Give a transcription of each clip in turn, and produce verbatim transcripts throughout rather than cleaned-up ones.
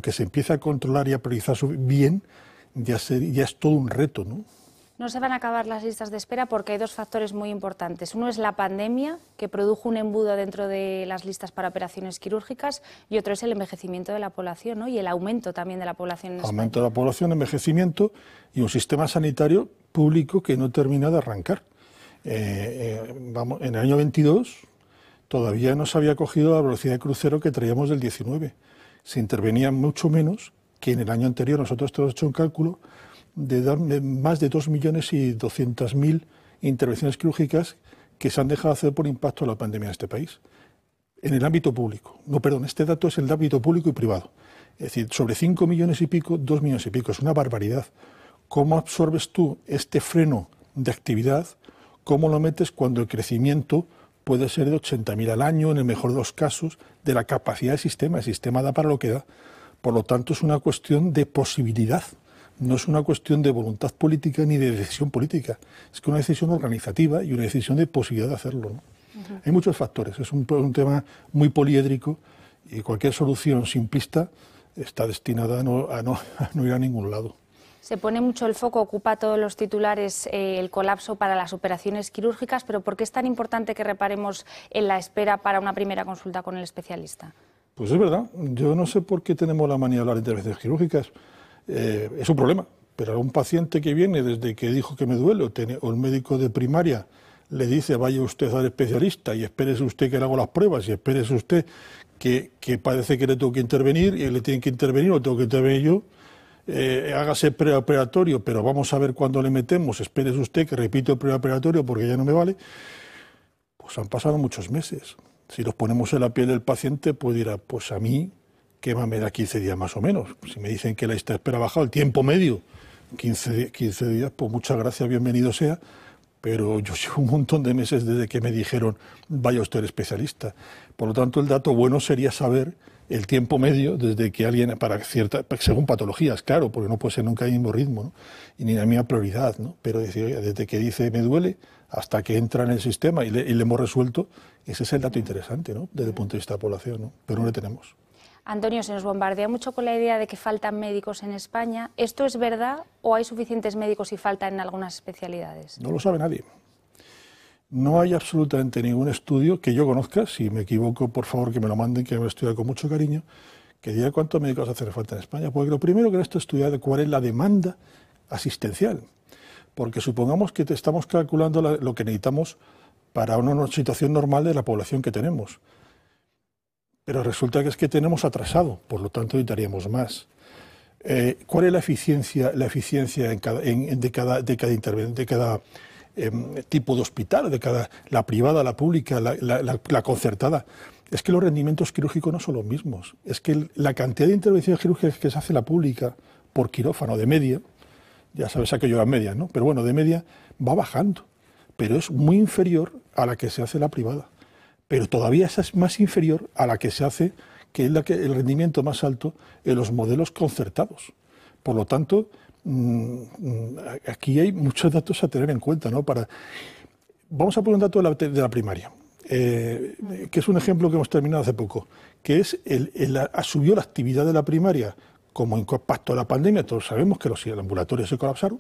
que se empiece a controlar y a priorizar bien, ya, se, ya es todo un reto, ¿no? No se van a acabar las listas de espera porque hay dos factores muy importantes. Uno es la pandemia, que produjo un embudo dentro de las listas para operaciones quirúrgicas, y otro es el envejecimiento de la población, ¿no? Y el aumento también de la población en España. Aumento de la población, envejecimiento y un sistema sanitario público que no termina de arrancar. Eh, eh, vamos, en el año veintidós todavía no se había cogido la velocidad de crucero que traíamos del diecinueve. Se intervenía mucho menos que en el año anterior. Nosotros hemos hecho un cálculo de dar más de dos millones y doscientas mil intervenciones quirúrgicas que se han dejado de hacer por impacto de la pandemia en este país, en el ámbito público. No, perdón, este dato es el ámbito público y privado. Es decir, sobre cinco millones y pico, dos millones y pico, es una barbaridad. ¿Cómo absorbes tú este freno de actividad? ¿Cómo lo metes cuando el crecimiento puede ser de ochenta mil al año, en el mejor de los casos, de la capacidad del sistema? El sistema da para lo que da. Por lo tanto, es una cuestión de posibilidad. No es una cuestión de voluntad política ni de decisión política, es que una decisión organizativa y una decisión de posibilidad de hacerlo, ¿no? Uh-huh. Hay muchos factores, es un, un tema muy poliédrico y cualquier solución simplista está destinada a no, a no, a no ir a ningún lado. Se pone mucho el foco, ocupa todos los titulares eh, el colapso para las operaciones quirúrgicas, pero ¿por qué es tan importante que reparemos en la espera para una primera consulta con el especialista? Pues es verdad, yo no sé por qué tenemos la manía de hablar de intervenciones quirúrgicas. Eh, es un problema, pero a un paciente que viene desde que dijo que me duele o, tiene, o el médico de primaria le dice vaya usted al especialista y espérese usted que le hago las pruebas y espérese usted que, que parece que le tengo que intervenir y le tienen que intervenir o tengo que intervenir yo, eh, hágase preoperatorio, pero vamos a ver cuándo le metemos, espérese usted que repito el preoperatorio porque ya no me vale. Pues han pasado muchos meses. Si los ponemos en la piel del paciente, pues dirá, pues a mí ¿qué más me da quince días más o menos? Si me dicen que la lista de espera ha bajado, el tiempo medio, quince, quince días, pues muchas gracias, bienvenido sea, pero yo llevo un montón de meses desde que me dijeron vaya usted al especialista. Por lo tanto, el dato bueno sería saber el tiempo medio desde que alguien, para cierta, según patologías, claro, porque no puede ser nunca el mismo ritmo, ¿no? Y ni la misma prioridad, ¿no? Pero decir, oye, desde que dice me duele hasta que entra en el sistema y le, y le hemos resuelto, ese es el dato interesante, ¿no? Desde el punto de vista de la población, ¿no? Pero no le tenemos. Antonio, se nos bombardea mucho con la idea de que faltan médicos en España. ¿Esto es verdad o hay suficientes médicos y falta en algunas especialidades? No lo sabe nadie. No hay absolutamente ningún estudio que yo conozca, si me equivoco, por favor que me lo manden, que me lo estudie con mucho cariño, que diga cuántos médicos hacen falta en España. Porque lo primero que esto es estudiar cuál es la demanda asistencial. Porque supongamos que te estamos calculando la, lo que necesitamos para una situación normal de la población que tenemos. Pero resulta que es que tenemos atrasado, por lo tanto necesitaríamos más. Eh, ¿Cuál es la eficiencia, la eficiencia en cada, en, de cada, de cada, de cada eh, tipo de hospital, de cada, la privada, la pública, la, la, la, la concertada? Es que los rendimientos quirúrgicos no son los mismos. Es que la cantidad de intervenciones quirúrgicas que se hace la pública por quirófano de media, ya sabes aquello de las medias, ¿no? Pero bueno, de media va bajando, pero es muy inferior a la que se hace la privada. Pero todavía esa es más inferior a la que se hace, que es la que, el rendimiento más alto en los modelos concertados. Por lo tanto, mmm, aquí hay muchos datos a tener en cuenta, ¿no? Para, vamos a poner un dato de la, de la primaria, eh, que es un ejemplo que hemos terminado hace poco, que es el, el, el subió la actividad de la primaria como impacto de la pandemia. Todos sabemos que los ambulatorios se colapsaron,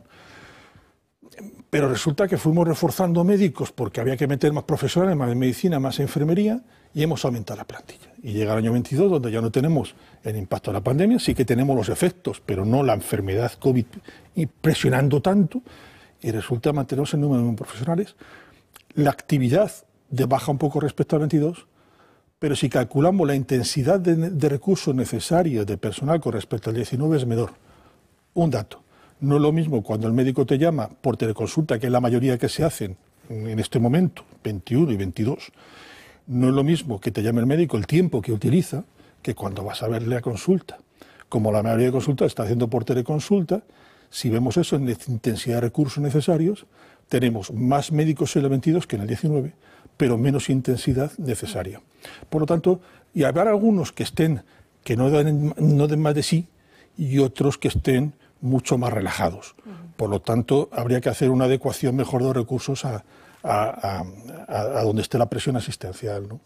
pero resulta que fuimos reforzando médicos porque había que meter más profesionales, más medicina, más enfermería, y hemos aumentado la plantilla. Y llega el año veintidós, donde ya no tenemos el impacto de la pandemia, sí que tenemos los efectos, pero no la enfermedad COVID presionando tanto, y resulta mantenernos el número de profesionales. La actividad de baja un poco respecto al veintidós, pero si calculamos la intensidad de, de recursos necesarios de personal con respecto al diecinueve es menor. Un dato. No es lo mismo cuando el médico te llama por teleconsulta, que es la mayoría que se hacen en este momento, veintiuno y veintidós. No es lo mismo que te llame el médico el tiempo que utiliza que cuando vas a verle a consulta. Como la mayoría de consultas está haciendo por teleconsulta, si vemos eso en la intensidad de recursos necesarios, tenemos más médicos en el veintidós que en el diecinueve, pero menos intensidad necesaria. Por lo tanto, y habrá algunos que estén, que no den, no den más de sí, y otros que estén mucho más relajados. Por lo tanto, habría que hacer una adecuación mejor de los recursos a, a, a, a donde esté la presión asistencial, ¿no?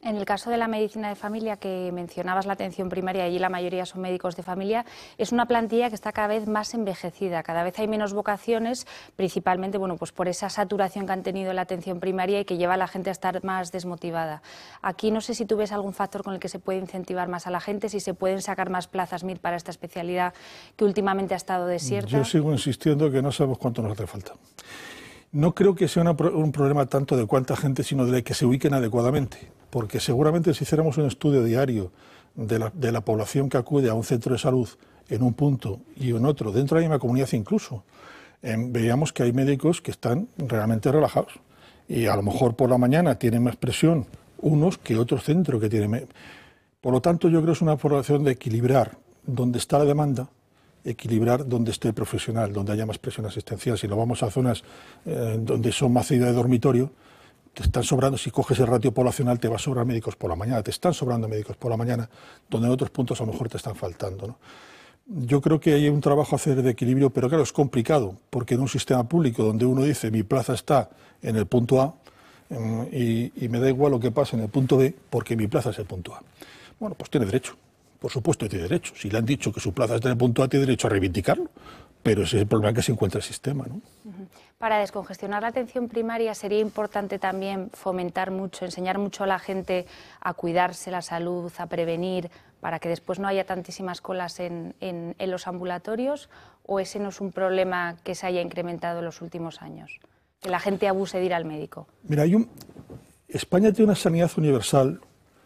En el caso de la medicina de familia, que mencionabas la atención primaria, y la mayoría son médicos de familia, es una plantilla que está cada vez más envejecida, cada vez hay menos vocaciones, principalmente bueno, pues por esa saturación que han tenido en la atención primaria y que lleva a la gente a estar más desmotivada. Aquí no sé si tú ves algún factor con el que se puede incentivar más a la gente, si se pueden sacar más plazas M I R para esta especialidad que últimamente ha estado desierta. Yo sigo insistiendo que no sabemos cuánto nos hace falta. No creo que sea una, un problema tanto de cuánta gente, sino de que se ubiquen adecuadamente, porque seguramente si hiciéramos un estudio diario de la, de la población que acude a un centro de salud en un punto y en otro, dentro de la misma comunidad incluso, eh, veíamos que hay médicos que están realmente relajados y a lo mejor por la mañana tienen más presión unos que otros centros que tienen. Por lo tanto, yo creo que es una población de equilibrar donde está la demanda, equilibrar donde esté el profesional, donde haya más presión asistencial. Si nos vamos a zonas eh, donde son más ciudades de dormitorio, te están sobrando, si coges el ratio poblacional, te va a sobrar médicos por la mañana, te están sobrando médicos por la mañana, donde en otros puntos a lo mejor te están faltando, ¿no? Yo creo que hay un trabajo a hacer de equilibrio, pero claro, es complicado, porque en un sistema público donde uno dice mi plaza está en el punto A eh, y, y me da igual lo que pase en el punto B, porque mi plaza es el punto A. Bueno, pues tiene derecho. Por supuesto, tiene derecho. Si le han dicho que su plaza está en el punto A, tiene derecho a reivindicarlo. Pero ese es el problema que se encuentra el sistema, ¿no? Para descongestionar la atención primaria sería importante también fomentar mucho, enseñar mucho a la gente a cuidarse la salud, a prevenir, para que después no haya tantísimas colas en, en, en los ambulatorios, ¿o ese no es un problema que se haya incrementado en los últimos años? Que la gente abuse de ir al médico. Mira, hay un... España tiene una sanidad universal,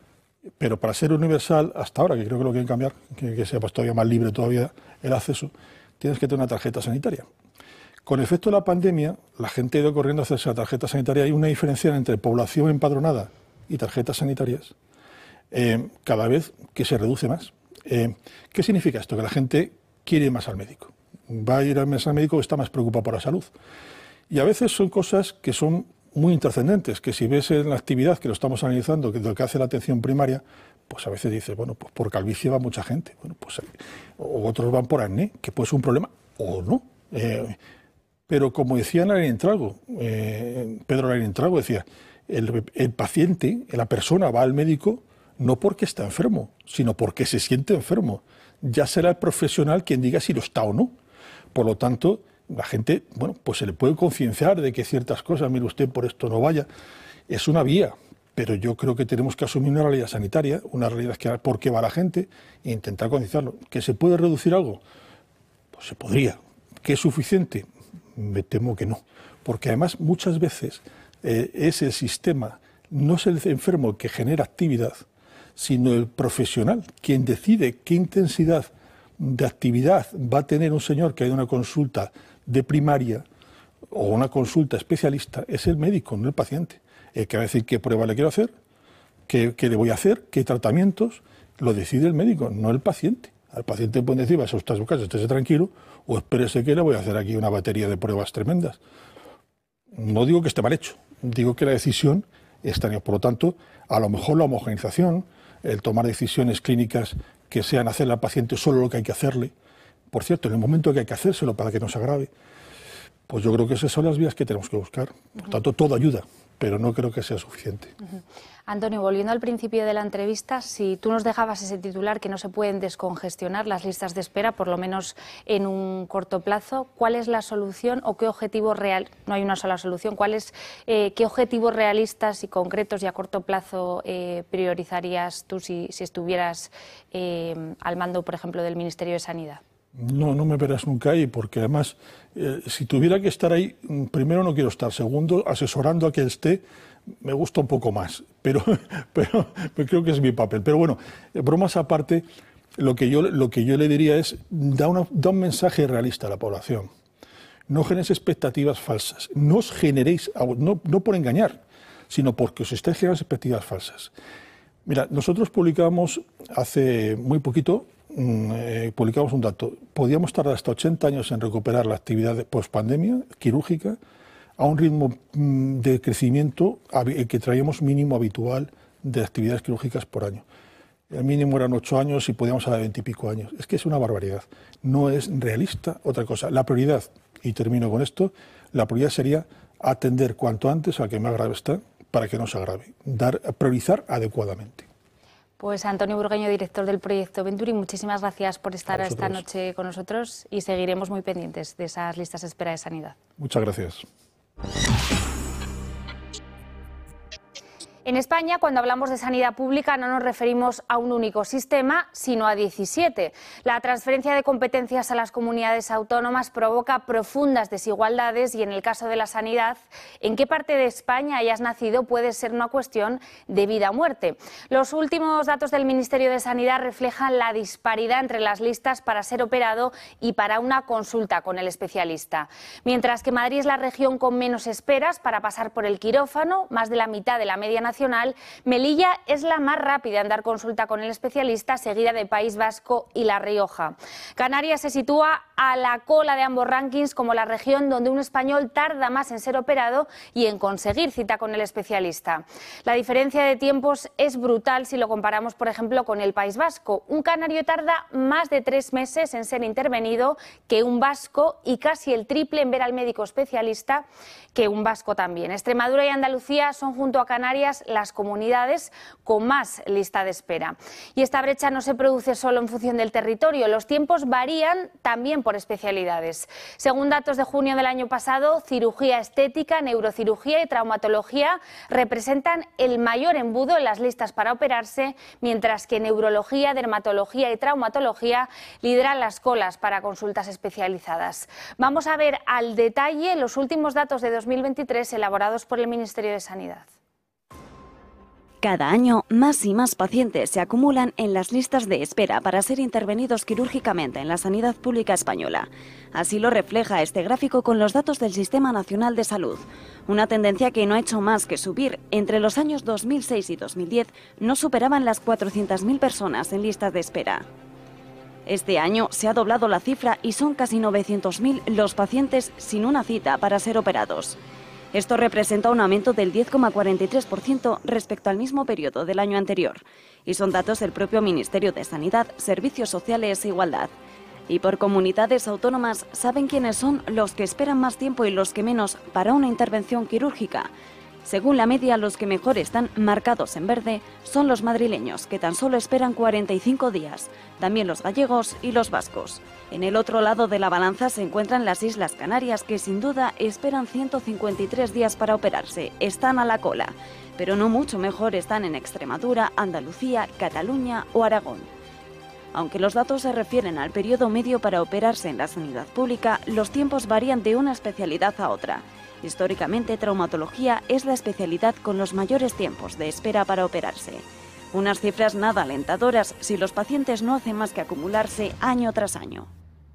pero para ser universal, hasta ahora, que creo que lo quieren cambiar, que, que sea pues, todavía más libre todavía el acceso, tienes que tener una tarjeta sanitaria. Con efecto de la pandemia, la gente ha ido corriendo a hacerse la tarjeta sanitaria. Hay una diferencia entre población empadronada y tarjetas sanitarias, eh, cada vez que se reduce más. Eh, ¿Qué significa esto? Que la gente quiere ir más al médico. Va a ir al médico que está más preocupado por la salud. Y a veces son cosas que son muy intrascendentes, que si ves en la actividad que lo estamos analizando, que lo que hace la atención primaria, pues a veces dices, bueno, pues por calvicie va mucha gente, bueno, pues o otros van por acné, que puede ser un problema, o no. Eh, pero como decía Larín Entrago, eh, Pedro Larín Entrago decía, el, el paciente, la persona va al médico no porque está enfermo, sino porque se siente enfermo. Ya será el profesional quien diga si lo está o no. Por lo tanto, la gente, bueno, pues se le puede concienciar de que ciertas cosas, mire usted, por esto no vaya. Es una vía, pero yo creo que tenemos que asumir una realidad sanitaria, una realidad que por qué va la gente, e intentar concienciarlo. ¿Que se puede reducir algo? Pues se podría. ¿Que es suficiente? Me temo que no. Porque además muchas veces eh, es el sistema, no es el enfermo el que genera actividad, sino el profesional, quien decide qué intensidad de actividad va a tener un señor que ha ido a una consulta de primaria o una consulta especialista, es el médico, no el paciente. El que va a decir qué prueba le quiero hacer, qué, qué le voy a hacer, qué tratamientos, lo decide el médico, no el paciente. Al paciente pueden decir, vas a usted a su casa, estése tranquilo, o espérese que le voy a hacer aquí una batería de pruebas tremendas. No digo que esté mal hecho, digo que la decisión está en. Por lo tanto, a lo mejor la homogeneización, el tomar decisiones clínicas que sean hacerle al paciente solo lo que hay que hacerle, por cierto, en el momento que hay que hacérselo para que no se agrave, pues yo creo que esas son las vías que tenemos que buscar. Por tanto, todo ayuda, pero no creo que sea suficiente. Uh-huh. Antonio, volviendo al principio de la entrevista, si tú nos dejabas ese titular que no se pueden descongestionar las listas de espera, por lo menos en un corto plazo, ¿cuál es la solución o qué objetivo real? No hay una sola solución. ¿Cuáles, eh, qué objetivos realistas y concretos y a corto plazo eh, priorizarías tú si, si estuvieras eh, al mando, por ejemplo, del Ministerio de Sanidad? No, no me verás nunca ahí, porque además, eh, si tuviera que estar ahí, primero no quiero estar, segundo, asesorando a que esté, me gusta un poco más, pero, pero, pero creo que es mi papel. Pero bueno, bromas aparte, lo que yo, lo que yo le diría es, da, una, da un mensaje realista a la población. No generéis expectativas falsas, no os generéis, no, no por engañar, sino porque os estáis generando expectativas falsas. Mira, nosotros publicamos hace muy poquito, Eh, publicamos un dato, podíamos tardar hasta ochenta años en recuperar la actividad post-pandemia quirúrgica a un ritmo mm, de crecimiento que traíamos mínimo habitual de actividades quirúrgicas por año. El mínimo eran ocho años y podíamos hablar de veintipico años. Es que es una barbaridad. No es realista otra cosa. La prioridad, y termino con esto, la prioridad sería atender cuanto antes al que más grave está, para que no se agrave, dar, priorizar adecuadamente. Pues Antonio Burgueño, director del proyecto Venturi, muchísimas gracias por estar esta noche con nosotros y seguiremos muy pendientes de esas listas de espera de sanidad. Muchas gracias. En España, cuando hablamos de sanidad pública, no nos referimos a un único sistema, sino a diecisiete. La transferencia de competencias a las comunidades autónomas provoca profundas desigualdades y, en el caso de la sanidad, en qué parte de España hayas nacido puede ser una cuestión de vida o muerte. Los últimos datos del Ministerio de Sanidad reflejan la disparidad entre las listas para ser operado y para una consulta con el especialista. Mientras que Madrid es la región con menos esperas para pasar por el quirófano, más de la mitad de la media nacional, Melilla es la más rápida en dar consulta con el especialista, seguida de País Vasco y La Rioja. Canarias se sitúa a la cola de ambos rankings como la región donde un español tarda más en ser operado y en conseguir cita con el especialista. La diferencia de tiempos es brutal si lo comparamos, por ejemplo, con el País Vasco. Un canario tarda más de tres meses en ser intervenido que un vasco y casi el triple en ver al médico especialista que un vasco también. Extremadura y Andalucía son, junto a Canarias, las comunidades con más lista de espera. Y esta brecha no se produce solo en función del territorio, los tiempos varían también por especialidades. Según datos de junio del año pasado, cirugía estética, neurocirugía y traumatología representan el mayor embudo en las listas para operarse, mientras que neurología, dermatología y traumatología lideran las colas para consultas especializadas. Vamos a ver al detalle los últimos datos de dos mil veintitrés elaborados por el Ministerio de Sanidad. Cada año, más y más pacientes se acumulan en las listas de espera para ser intervenidos quirúrgicamente en la sanidad pública española. Así lo refleja este gráfico con los datos del Sistema Nacional de Salud. Una tendencia que no ha hecho más que subir. Entre los años dos mil seis y dos mil diez no superaban las cuatrocientas mil personas en listas de espera. Este año se ha doblado la cifra y son casi novecientos mil los pacientes sin una cita para ser operados. Esto representa un aumento del diez coma cuarenta y tres por ciento respecto al mismo periodo del año anterior. Y son datos del propio Ministerio de Sanidad, Servicios Sociales e Igualdad. Y por comunidades autónomas, ¿saben quiénes son los que esperan más tiempo y los que menos para una intervención quirúrgica? Según la media, los que mejor están marcados en verde son los madrileños, que tan solo esperan cuarenta y cinco días, también los gallegos y los vascos. En el otro lado de la balanza se encuentran las Islas Canarias, que sin duda esperan ciento cincuenta y tres días para operarse, están a la cola, pero no mucho mejor están en Extremadura, Andalucía, Cataluña o Aragón. Aunque los datos se refieren al periodo medio para operarse en la sanidad pública, los tiempos varían de una especialidad a otra. Históricamente, traumatología es la especialidad con los mayores tiempos de espera para operarse. Unas cifras nada alentadoras si los pacientes no hacen más que acumularse año tras año.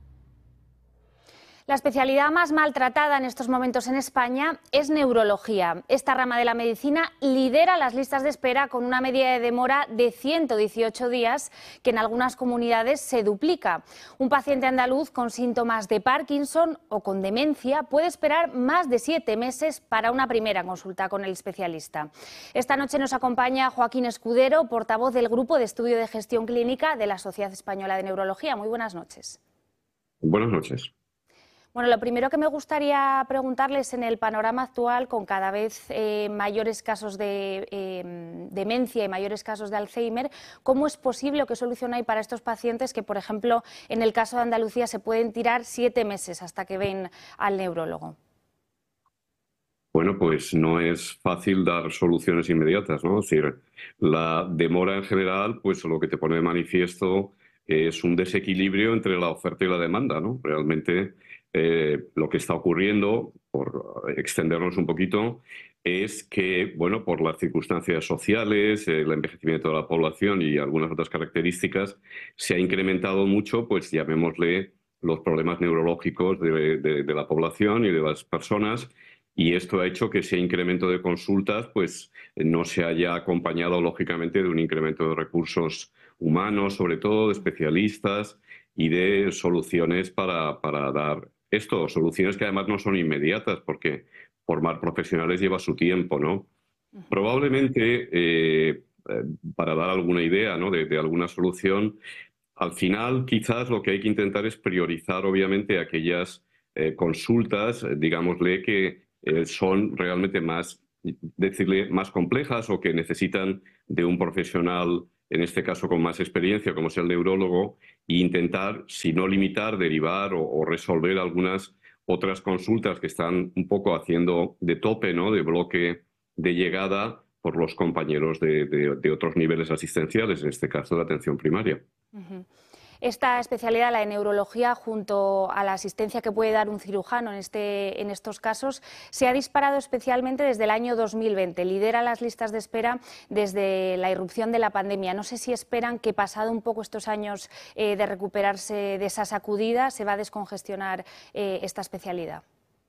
La especialidad más maltratada en estos momentos en España es neurología. Esta rama de la medicina lidera las listas de espera con una media de demora de ciento dieciocho días, que en algunas comunidades se duplica. Un paciente andaluz con síntomas de Parkinson o con demencia puede esperar más de siete meses para una primera consulta con el especialista. Esta noche nos acompaña Joaquín Escudero, portavoz del Grupo de Estudio de Gestión Clínica de la Sociedad Española de Neurología. Muy buenas noches. Buenas noches. Bueno, lo primero que me gustaría preguntarles, en el panorama actual, con cada vez eh, mayores casos de eh, demencia y mayores casos de Alzheimer, ¿cómo es posible o qué solución hay para estos pacientes que, por ejemplo, en el caso de Andalucía se pueden tirar siete meses hasta que ven al neurólogo? Bueno, pues no es fácil dar soluciones inmediatas, ¿no? Es decir, la demora en general, pues lo que te pone de manifiesto es un desequilibrio entre la oferta y la demanda, ¿no? Realmente eh, lo que está ocurriendo, por extendernos un poquito, es que, bueno, por las circunstancias sociales, el envejecimiento de la población y algunas otras características, se ha incrementado mucho, pues llamémosle, los problemas neurológicos de, de, de la población y de las personas. Y esto ha hecho que ese incremento de consultas pues, no se haya acompañado, lógicamente, de un incremento de recursos humanos, sobre todo de especialistas y de soluciones para, para dar esto. Soluciones que además no son inmediatas, porque formar profesionales lleva su tiempo, ¿no? Uh-huh. Probablemente, eh, para dar alguna idea, ¿no? de, de alguna solución, al final quizás lo que hay que intentar es priorizar, obviamente, aquellas eh, consultas, digámosle, que Eh, son realmente más decirle, más complejas o que necesitan de un profesional, en este caso con más experiencia, como es el neurólogo, e intentar, si no limitar, derivar o, o resolver algunas otras consultas que están un poco haciendo de tope, ¿no?, de bloque de llegada por los compañeros de, de, de otros niveles asistenciales, en este caso de atención primaria. Uh-huh. Esta especialidad, la de neurología, junto a la asistencia que puede dar un cirujano en, este, en estos casos, se ha disparado especialmente desde el año dos mil veinte. Lidera las listas de espera desde la irrupción de la pandemia. No sé si esperan que, pasado un poco estos años eh, de recuperarse de esa sacudida, se va a descongestionar eh, esta especialidad.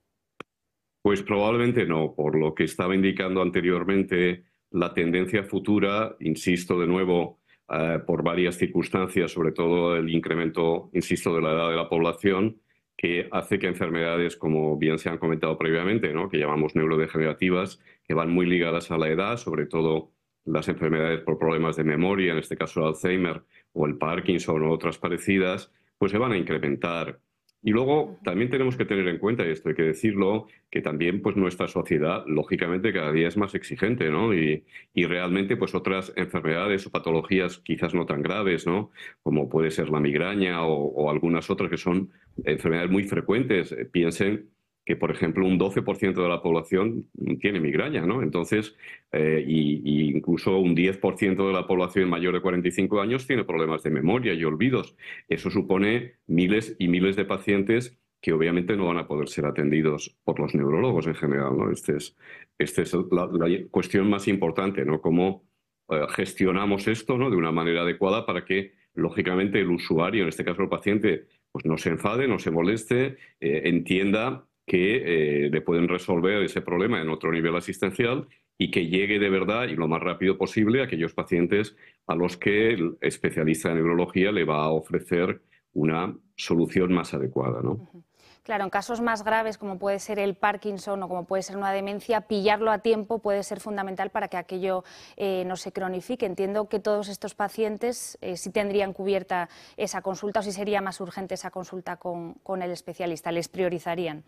Pues probablemente no. Por lo que estaba indicando anteriormente, la tendencia futura, insisto de nuevo, Uh, por varias circunstancias, sobre todo el incremento, insisto, de la edad de la población, que hace que enfermedades, como bien se han comentado previamente, ¿no?, que llamamos neurodegenerativas, que van muy ligadas a la edad, sobre todo las enfermedades por problemas de memoria, en este caso el Alzheimer o el Parkinson o otras parecidas, pues se van a incrementar. Y luego también tenemos que tener en cuenta, y esto hay que decirlo, que también pues nuestra sociedad, lógicamente, cada día es más exigente, ¿no? Y, y realmente pues otras enfermedades o patologías quizás no tan graves, ¿no?, como puede ser la migraña o, o algunas otras que son enfermedades muy frecuentes. Eh, piensen que, por ejemplo, un doce por ciento de la población tiene migraña, ¿no? Entonces, eh, y, y incluso un diez por ciento de la población mayor de cuarenta y cinco años tiene problemas de memoria y olvidos. Eso supone miles y miles de pacientes que obviamente no van a poder ser atendidos por los neurólogos en general, ¿no? Este es, este es la, la cuestión más importante, ¿no? Cómo eh, gestionamos esto, ¿no?, de una manera adecuada para que, lógicamente, el usuario, en este caso el paciente, pues no se enfade, no se moleste, eh, entienda que eh, le pueden resolver ese problema en otro nivel asistencial y que llegue de verdad y lo más rápido posible a aquellos pacientes a los que el especialista en neurología le va a ofrecer una solución más adecuada, ¿no? Uh-huh. Claro, en casos más graves, como puede ser el Parkinson o como puede ser una demencia, pillarlo a tiempo puede ser fundamental para que aquello eh, no se cronifique. Entiendo que todos estos pacientes eh, sí tendrían cubierta esa consulta, o si sería más urgente esa consulta con, con el especialista, les priorizarían.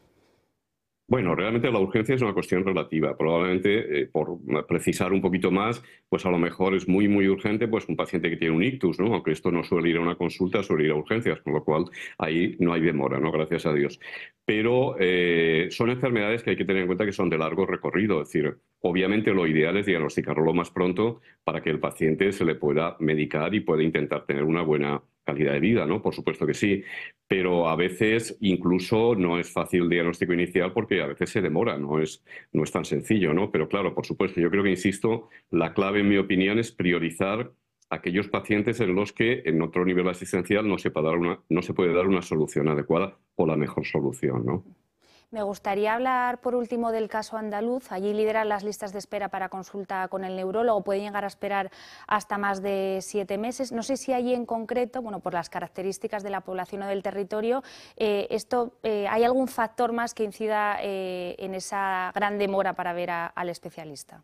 Bueno, realmente la urgencia es una cuestión relativa. Probablemente, eh, por precisar un poquito más, pues a lo mejor es muy, muy urgente pues un paciente que tiene un ictus, ¿no? Aunque esto no suele ir a una consulta, suele ir a urgencias, con lo cual ahí no hay demora, ¿no?, gracias a Dios. Pero eh, son enfermedades que hay que tener en cuenta que son de largo recorrido. Es decir, obviamente lo ideal es diagnosticarlo lo más pronto para que el paciente se le pueda medicar y pueda intentar tener una buena calidad de vida, ¿no? Por supuesto que sí, pero a veces incluso no es fácil el diagnóstico inicial porque a veces se demora, no es, no es tan sencillo, ¿no? Pero claro, por supuesto, yo creo que, insisto, la clave, en mi opinión, es priorizar aquellos pacientes en los que en otro nivel asistencial no se puede dar una, no se puede dar una solución adecuada o la mejor solución, ¿no? Me gustaría hablar, por último, del caso andaluz. Allí lideran las listas de espera para consulta con el neurólogo. Pueden llegar a esperar hasta más de siete meses. No sé si allí en concreto, bueno, por las características de la población o del territorio, eh, esto, eh, ¿hay algún factor más que incida eh, en esa gran demora para ver a, al especialista?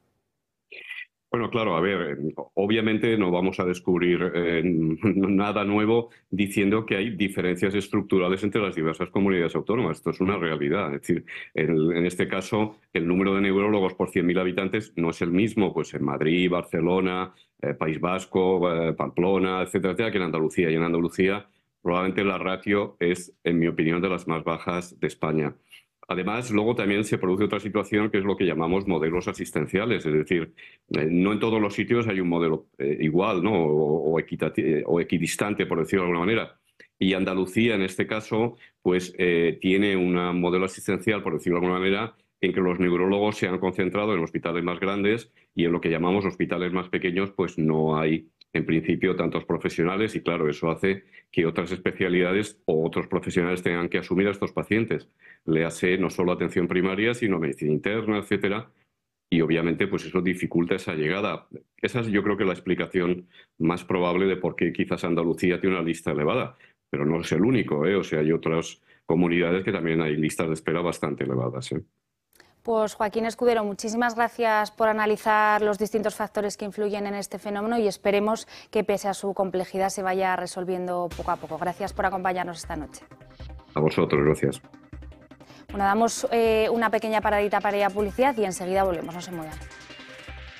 Bueno, claro, a ver, obviamente no vamos a descubrir eh, nada nuevo diciendo que hay diferencias estructurales entre las diversas comunidades autónomas. Esto es una realidad. Es decir, el, en este caso, el número de neurólogos por cien mil habitantes no es el mismo pues en Madrid, Barcelona, eh, País Vasco, eh, Pamplona, etcétera, etcétera, que en Andalucía. Y en Andalucía probablemente la ratio es, en mi opinión, de las más bajas de España. Además, luego también se produce otra situación que es lo que llamamos modelos asistenciales, es decir, eh, no en todos los sitios hay un modelo eh, igual, ¿no?, o, o, o equidistante, por decirlo de alguna manera. Y Andalucía, en este caso, pues eh, tiene un modelo asistencial, por decirlo de alguna manera, en que los neurólogos se han concentrado en hospitales más grandes y en lo que llamamos hospitales más pequeños, pues no hay, en principio, tantos profesionales y, claro, eso hace que otras especialidades o otros profesionales tengan que asumir a estos pacientes. Le hace no solo atención primaria, sino medicina interna, etcétera. Y, obviamente, pues eso dificulta esa llegada. Esa es, yo creo, que la explicación más probable de por qué quizás Andalucía tiene una lista elevada. Pero no es el único, ¿eh? O sea, hay otras comunidades que también hay listas de espera bastante elevadas, ¿eh? Pues Joaquín Escudero, muchísimas gracias por analizar los distintos factores que influyen en este fenómeno y esperemos que, pese a su complejidad, se vaya resolviendo poco a poco. Gracias por acompañarnos esta noche. A vosotros, gracias. Bueno, damos eh, una pequeña paradita para ir a publicidad y enseguida volvemos, no se muevan.